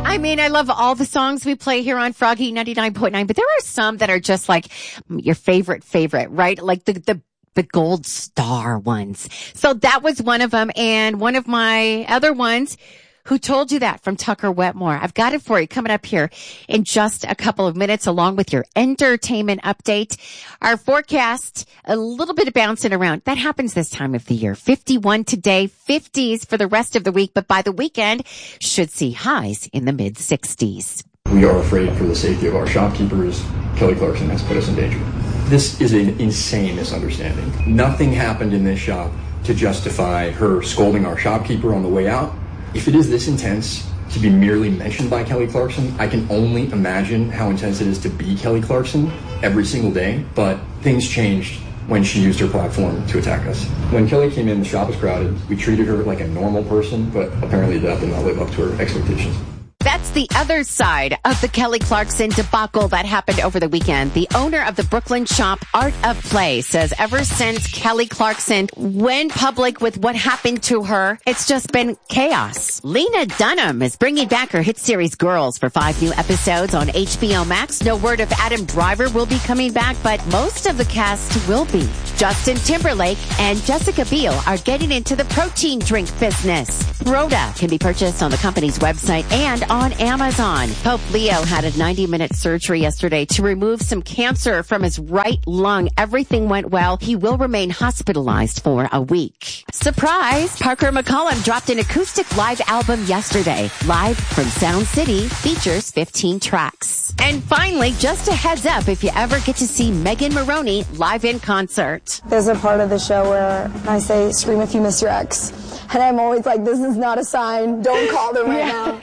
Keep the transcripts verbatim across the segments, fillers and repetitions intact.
I mean, I love all the songs we play here on Froggy ninety-nine point nine, but there are some that are just like your favorite, favorite, right? Like the, the, the gold star ones. So that was one of them. And one of my other ones, Who Told You That, from Tucker Wetmore. I've got it for you coming up here in just a couple of minutes, along with your entertainment update. Our forecast, a little bit of bouncing around. That happens this time of the year. fifty-one today, fifties for the rest of the week, but by the weekend, should see highs in the mid sixties. We are afraid for the safety of our shopkeepers. Kelly Clarkson has put us in danger. This is an insane misunderstanding. Nothing happened in this shop to justify her scolding our shopkeeper on the way out. If it is this intense to be merely mentioned by Kelly Clarkson, I can only imagine how intense it is to be Kelly Clarkson every single day. But things changed when she used her platform to attack us. When Kelly came in, the shop was crowded. We treated her like a normal person, but apparently that did not live up to her expectations. That's the other side of the Kelly Clarkson debacle that happened over the weekend. The owner of the Brooklyn shop, Art of Play, says ever since Kelly Clarkson went public with what happened to her, it's just been chaos. Lena Dunham is bringing back her hit series Girls for five new episodes on H B O Max. No word if Adam Driver will be coming back, but most of the cast will be. Justin Timberlake and Jessica Biel are getting into the protein drink business. Rhoda can be purchased on the company's website and on Amazon. Pope Leo had a ninety-minute surgery yesterday to remove some cancer from his right lung. Everything went well. He will remain hospitalized for a week. Surprise! Parker McCollum dropped an acoustic live album yesterday. Live from Sound City, features fifteen tracks. And finally, just a heads up if you ever get to see Megan Maroney live in concert. There's a part of the show where I say, scream if you miss your ex. And I'm always like, this is not a sign. Don't call them right now.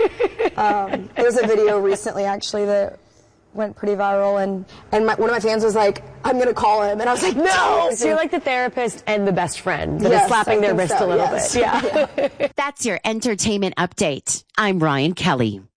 Um, there's a video recently, actually, that went pretty viral. And, and my, one of my fans was like, I'm going to call him. And I was like, no. So you're like the therapist and the best friend that yes, is slapping their wrist so, a little yes. bit. Yeah. That's your entertainment update. I'm Ryan Kelly.